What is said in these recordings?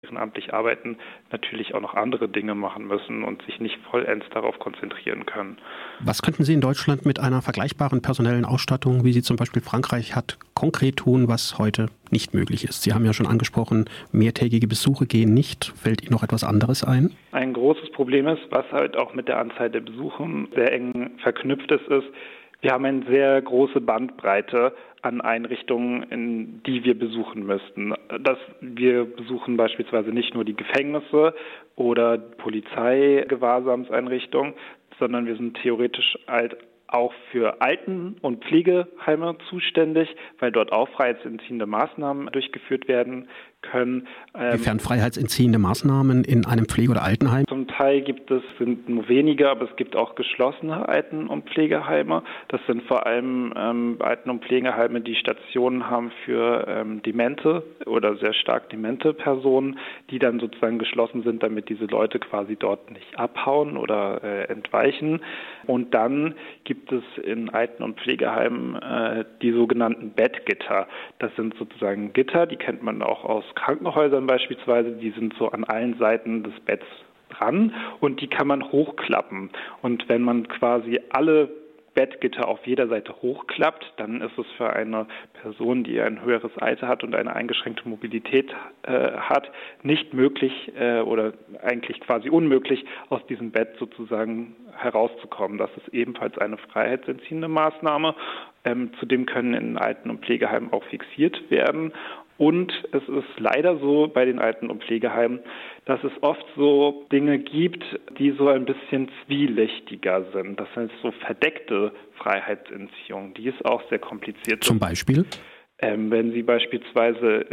ehrenamtlich arbeiten, natürlich auch noch andere Dinge machen müssen und sich nicht vollends darauf konzentrieren können. Was könnten Sie in Deutschland mit einer vergleichbaren personellen Ausstattung, wie sie zum Beispiel Frankreich hat, konkret tun, was heute nicht möglich ist? Sie haben ja schon angesprochen, mehrtägige Besuche gehen nicht. Fällt Ihnen noch etwas anderes ein? Ein großes Problem ist, was halt auch mit der Anzahl der Besuche sehr eng verknüpft ist, wir haben eine sehr große Bandbreite an Einrichtungen, die wir besuchen müssten. Wir besuchen beispielsweise nicht nur die Gefängnisse oder Polizeigewahrsamseinrichtungen, sondern wir sind theoretisch halt auch für Alten- und Pflegeheime zuständig, weil dort auch freiheitsentziehende Maßnahmen durchgeführt werden können. Inwiefern freiheitsentziehende Maßnahmen in einem Pflege- oder Altenheim? Zum Teil sind nur wenige, aber es gibt auch geschlossene Alten- und Pflegeheime. Das sind vor allem Alten- und Pflegeheime, die Stationen haben für demente oder sehr stark demente Personen, die dann sozusagen geschlossen sind, damit diese Leute quasi dort nicht abhauen oder entweichen. Und dann gibt es in Alten- und Pflegeheimen die sogenannten Bettgitter. Das sind sozusagen Gitter, die kennt man auch aus Krankenhäusern beispielsweise, die sind so an allen Seiten des Betts dran und die kann man hochklappen. Und wenn man quasi alle Bettgitter auf jeder Seite hochklappt, dann ist es für eine Person, die ein höheres Alter hat und eine eingeschränkte Mobilität hat, nicht möglich oder eigentlich quasi unmöglich, aus diesem Bett sozusagen herauszukommen. Das ist ebenfalls eine freiheitsentziehende Maßnahme. Zudem können in Alten- und Pflegeheimen auch fixiert werden. Und es ist leider so bei den Alten- und Pflegeheimen, dass es oft so Dinge gibt, die so ein bisschen zwielichtiger sind. Das sind so verdeckte Freiheitsentziehungen. Die ist auch sehr kompliziert. Zum Beispiel? Wenn Sie beispielsweise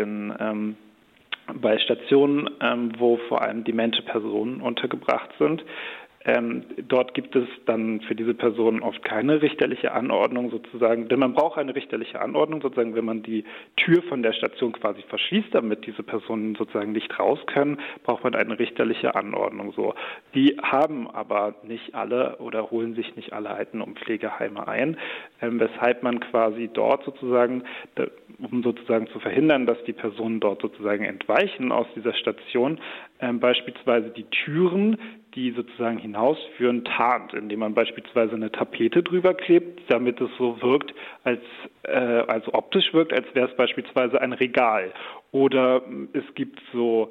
bei Stationen, wo vor allem demente Personen untergebracht sind, dort gibt es dann für diese Personen oft keine richterliche Anordnung sozusagen, denn man braucht eine richterliche Anordnung sozusagen, wenn man die Tür von der Station quasi verschließt, damit diese Personen sozusagen nicht raus können, braucht man eine richterliche Anordnung. So, die haben aber nicht alle oder holen sich nicht alle Alten- und Pflegeheime ein, weshalb man quasi dort sozusagen, um sozusagen zu verhindern, dass die Personen dort sozusagen entweichen aus dieser Station, beispielsweise die Türen, die sozusagen hinausführen, tarnt, indem man beispielsweise eine Tapete drüber klebt, damit es so wirkt, also optisch wirkt, als wäre es beispielsweise ein Regal. Oder es gibt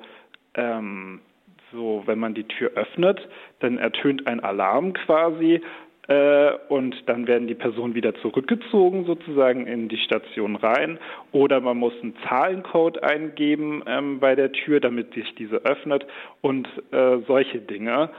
wenn man die Tür öffnet, dann ertönt ein Alarm quasi, und dann werden die Personen wieder zurückgezogen sozusagen in die Station rein, oder man muss einen Zahlencode eingeben bei der Tür, damit sich diese öffnet, und solche Dinge,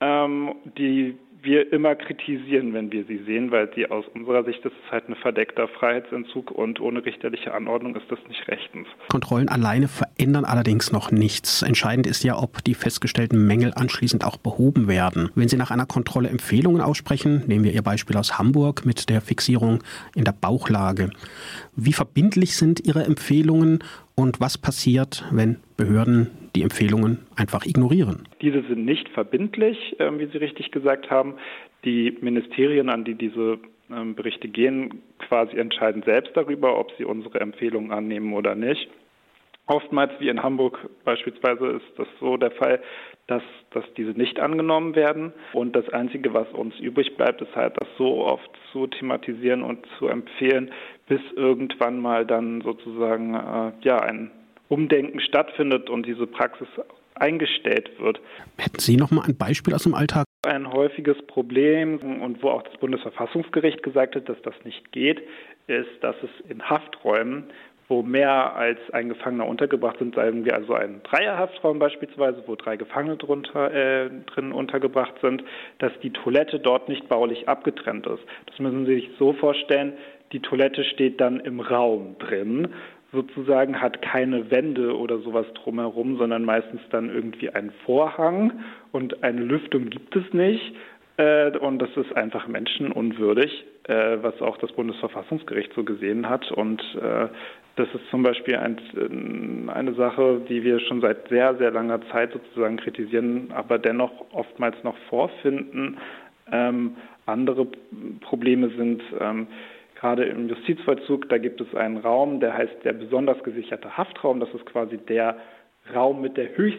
die wir immer kritisieren, wenn wir sie sehen, weil die aus unserer Sicht, das ist halt ein verdeckter Freiheitsentzug und ohne richterliche Anordnung ist das nicht rechtens. Kontrollen alleine verändern allerdings noch nichts. Entscheidend ist ja, ob die festgestellten Mängel anschließend auch behoben werden. Wenn Sie nach einer Kontrolle Empfehlungen aussprechen, nehmen wir Ihr Beispiel aus Hamburg mit der Fixierung in der Bauchlage. Wie verbindlich sind Ihre Empfehlungen und was passiert, wenn Behörden die Empfehlungen einfach ignorieren? Diese sind nicht verbindlich, wie Sie richtig gesagt haben. Die Ministerien, an die diese Berichte gehen, quasi entscheiden selbst darüber, ob sie unsere Empfehlungen annehmen oder nicht. Oftmals, wie in Hamburg beispielsweise, ist das so der Fall, dass diese nicht angenommen werden. Und das Einzige, was uns übrig bleibt, ist halt, das so oft zu thematisieren und zu empfehlen, bis irgendwann mal dann sozusagen ein Umdenken stattfindet und diese Praxis eingestellt wird. Hätten Sie noch mal ein Beispiel aus dem Alltag? Ein häufiges Problem und wo auch das Bundesverfassungsgericht gesagt hat, dass das nicht geht, ist, dass es in Hafträumen, wo mehr als ein Gefangener untergebracht sind, sagen wir also einen Dreierhaftraum beispielsweise, wo 3 Gefangene drin untergebracht sind, dass die Toilette dort nicht baulich abgetrennt ist. Das müssen Sie sich so vorstellen, die Toilette steht dann im Raum drin, sozusagen hat keine Wände oder sowas drumherum, sondern meistens dann irgendwie einen Vorhang und eine Lüftung gibt es nicht. Und das ist einfach menschenunwürdig, was auch das Bundesverfassungsgericht so gesehen hat. Und das ist zum Beispiel eine Sache, die wir schon seit sehr, sehr langer Zeit sozusagen kritisieren, aber dennoch oftmals noch vorfinden. Andere Probleme sind gerade im Justizvollzug, da gibt es einen Raum, der heißt der besonders gesicherte Haftraum. Das ist quasi der Raum mit der höchsten